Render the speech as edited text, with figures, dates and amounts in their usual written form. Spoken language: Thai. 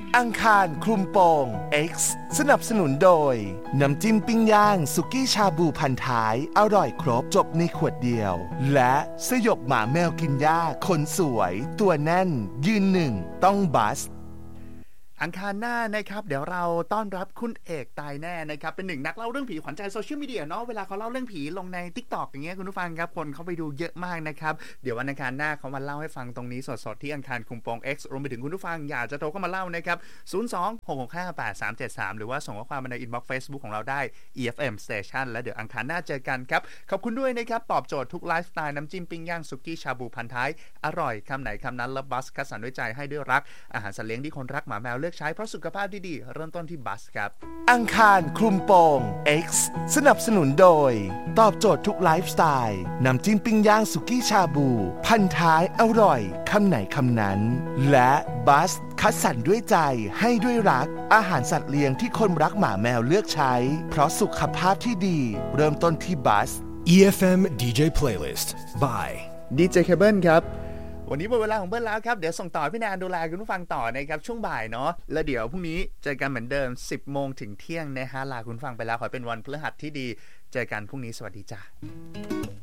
อังคารคลุมโปง X สนับสนุนโดยน้ำจิ้มปิ้งย่างสุกี้ชาบูพันท้ายอร่อยครบจบในขวดเดียวและสยบหมาแมวกินหญ้าคนสวยตัวแน่นยืนหนึ่งต้องบัสอังคารหน้านะครับเดี๋ยวเราต้อนรับคุณเอกตายแน่นะครับเป็นหนึ่งนักเล่าเรื่องผีขวัญใจโซเชียลมีเดียเนาะเวลาเขาเล่าเรื่องผีลงใน TikTok อย่างเงี้ยคุณผู้ฟังครับคนเขาไปดูเยอะมากนะครับเดี๋ยววันอังคารหน้าเขามาเล่าให้ฟังตรงนี้สดๆที่อังคารคุมโปง X รวมไปถึงคุณผู้ฟังอยากจะโทรเข้ามาเล่านะครับ02-665-8373หรือว่าส่งข้อความมาในอินบ็อกซ์ Facebook ของเราได้ EFM Station และเดี๋ยวอังคารหน้าเจอกันครับขอบคุณด้วยนะครับตอบโจทย์ทุกไลฟ์สไตล์น้ำจิ้มปิ้งย่างสุกี้ชาบูพันท้ายอร่อยคำไหนคำนั้นและบัสคัดสรรด้วยใจให้ด้วยรักอาหารสัตว์เลี้ยงที่คนรักหมาแมวเลือกใช้เพราะสุขภาพดีๆเริ่มต้นที่บัสครับอังคารคลุมโปง X สนับสนุนโดยตอบโจทย์ทุกไลฟ์สไตล์น้ำจิ้มปิ้งย่างสุกี้ชาบูพันท้ายอร่อยคำไหนคำนั้นและบัสคัดสรรด้วยใจให้ด้วยรักอาหารสัตว์เลี้ยงที่คนรักหมาแมวเลือกใช้เพราะสุขภาพที่ดีเริ่มต้นที่บัส EFM DJ Playlist by DJ Cable ครับวันนี้หมดเวลาของเบิ้ลแล้วครับเดี๋ยวส่งต่อพี่แนนดูแลคุณผู้ฟังต่อนะครับช่วงบ่ายเนาะแล้วเดี๋ยวพรุ่งนี้เจอกันเหมือนเดิม 10 โมงถึงเที่ยงนะฮะลาคุณฟังไปแล้วขอเป็นวันพฤหัสที่ดีเจอกันพรุ่งนี้สวัสดีจ้า